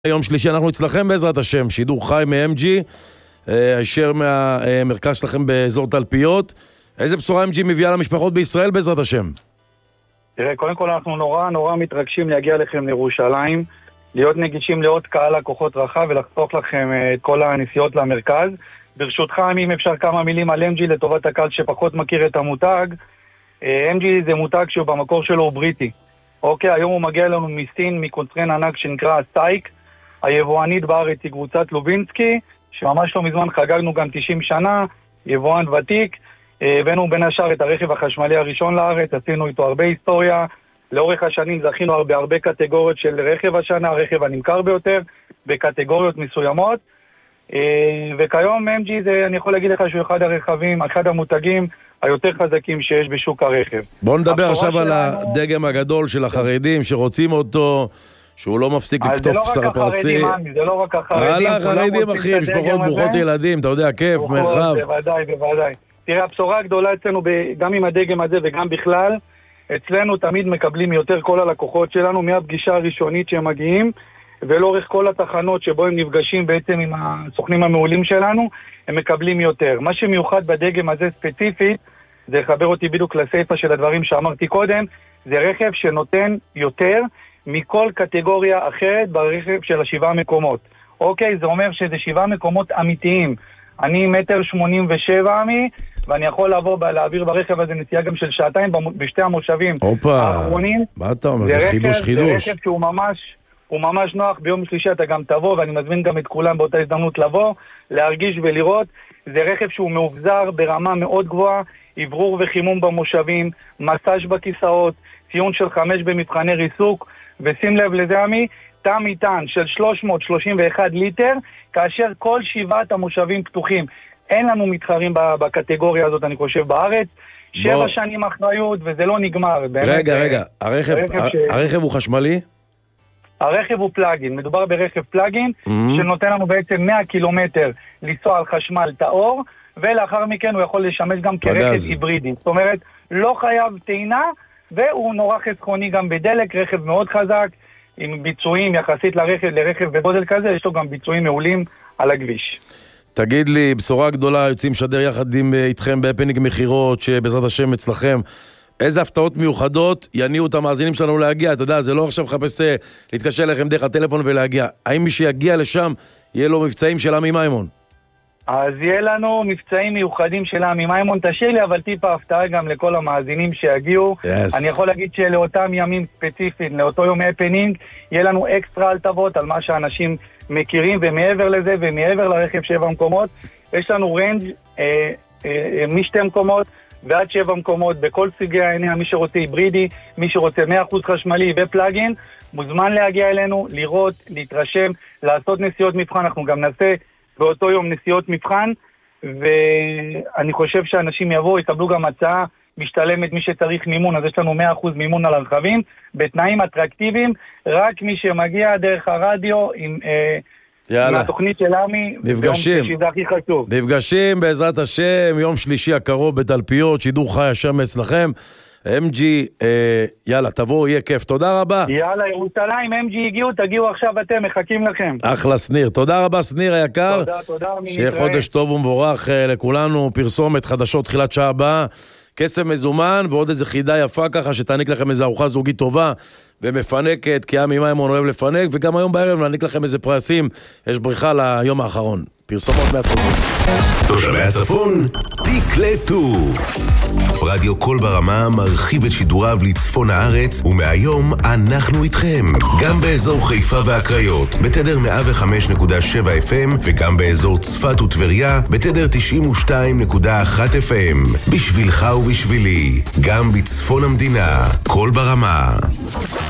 יום שלישי אנחנו אצלכם בעזרת השם, שידור חי מ-MG, הישר מהמרכז שלכם באזור תלפיות. איזה בשורה MG מביאה למשפחות בישראל בעזרת השם? תראה, קודם כל אנחנו נורא מתרגשים להגיע לכם לירושלים, להיות נגישים לעוד קהל לקוחות רחב ולחסוך לכם את כל הנסיעות למרכז. ברשותך, אם אפשר כמה מילים על MG לטובת הקהל שפחות מכיר את המותג. MG זה מותג שהוא במקור שלו הוא בריטי. אוקיי, היום הוא מגיע לנו מסין, מקונצרן ענק שנקרא סטייק. היבואנית בארץ היא קבוצת לובינסקי, שממש לא מזמן חגגנו גם 90 שנה, יבואן ותיק. הבאנו בין השאר את הרכב החשמלי הראשון לארץ, עשינו איתו הרבה היסטוריה. לאורך השנים זכינו בהרבה קטגוריות של רכב השנה, הרכב הנמכר ביותר, בקטגוריות מסוימות. וכיום MG זה, אני יכול להגיד לך שהוא אחד הרכבים, אחד המותגים היותר חזקים שיש בשוק הרכב. בואו נדבר עכשיו על הדגם הגדול של החרדים שרוצים אותו, שהוא לא מפסיק לקטוף בשר פרסי. זה לא רק החרדים. החרדים אחי, משפחות ברוכות ילדים, אתה יודע, כיף, מרחב. בוודאי. תראה, הבשורה הגדולה אצלנו, גם עם הדגם הזה וגם בכלל, אצלנו תמיד מקבלים יותר כל הלקוחות שלנו, מהפגישה הראשונית שהם מגיעים, ולאורך כל התחנות שבו הם נפגשים בעצם עם הסוכנים המעולים שלנו, הם מקבלים יותר. מה שמיוחד בדגם הזה ספציפית, זה יחבר אותי בדיוק לסייפה של הדברים שאמרתי קודם, זה רכב שנותן יותר מכל קטגוריה אחרת ברכב של 7 מקומות. אוקיי, זה אומר שזה 7 מקומות אמיתיים. אני 1.87 מטר, ואני יכול להעביר ברכב הזה נסיעה גם של שעתיים בשתי המושבים האחרונים. מה אתה אומר? זה חידוש. זה רכב שהוא ממש נוח. ביום שלישי אתה גם תבוא, ואני מזמין גם את כולם באותה הזדמנות לבוא, להרגיש ולראות. זה רכב שהוא מאובזר ברמה מאוד גבוהה, עברור וחימום במושבים, מסאז' בכיסאות, ציון של 5 במבחני ריסוק, ושים לב לזה עמי, תא מטען של 331 ליטר, כאשר כל 7 המושבים פתוחים. אין לנו מתחרים בקטגוריה הזאת, אני חושב, בארץ. 7 שנים אחריות, וזה לא נגמר. רגע, הרכב הוא חשמלי? הרכב הוא פלאגין, מדובר ברכב פלאגין, שנותן לנו בעצם 100 קילומטר לנסוע על חשמל טהור, ולאחר מכן הוא יכול לשמש גם כרכב היברידי. זאת אומרת, לא חייב טעינה, והוא נורא חסכוני גם בדלק, רכב מאוד חזק, עם ביצועים יחסית לרכב בגודל כזה, יש לו גם ביצועים מעולים על הכביש. תגיד לי, בשורה גדולה, יוצאים שדר יחד איתכם בהפנינג מחירות, שבעזרת השם אצלכם, איזה הפתעות מיוחדות יניעו את המאזינים שלנו להגיע? אתה יודע, זה לא עכשיו חפש להתקשר לכם דרך הטלפון ולהגיע. האם מי שיגיע לשם, יהיה לו מבצעים של עמי מימון? אז יהיה לנו מבצעים מיוחדים של עמי מימון. תשאיר לי אבל טיפה הפתעה גם לכל המאזינים שיגיעו. אני יכול להגיד שלאותם ימים ספציפיים, לאותו יום הפנינג, יהיה לנו אקסטרה הטבות על מה שאנשים מכירים, ומעבר לזה ומעבר לרכב 7 מקומות, יש לנו רנג' מ2 מקומות ועד 7 מקומות בכל סוגי העניין. מי שרוצה היברידי, מי שרוצה 100% חשמלי ופלאגין, מוזמן להגיע אלינו, לראות, להתרשם, לעשות נסיעות מבחן. אנחנו גם נעשה באותו יום נסיעות מבחן, ואני חושב שאנשים יבואו, יקבלו גם הצעה משתלמת מי שצריך מימון. אז יש לנו 100% מימון על הרכבים, בתנאים אטרקטיביים, רק מי שמגיע דרך הרדיו עם התוכנית של עמי, שזה הכי חשוב. נפגשים בעזרת השם, יום שלישי הקרוב בתלפיות, שידור חי השם אצלכם. MG, יאללה, תבואו, יהיה כיף. תודה רבה. יאללה, ירושלים, MG הגיעו, תגיעו עכשיו אתם, מחכים לכם. אחלה סניר. תודה רבה, סניר היקר. תודה. שיהיה חודש טוב ומבורך לכולנו. פרסומת, חדשות, תחילת שעה הבאה. כסף מזומן ועוד איזה חידה יפה ככה שתעניק לכם איזו ארוחה זוגית טובה ומפנקת, כי עמי מימון אוהב לפנק, וגם היום בערב נעניק לכם איזה פרסים. יש בריחה ליום האחרון. פרסומות מהתחוזים. תושבי הצפון, תקלטו. רדיו קול ברמה מרחיב את שידוריו לצפון הארץ, ומהיום אנחנו איתכם. גם באזור חיפה והקריות, בתדר 105.7 FM, וגם באזור צפת וטבריה, בתדר 92.1 FM. בשבילך ובשבילי, גם בצפון המדינה, קול ברמה.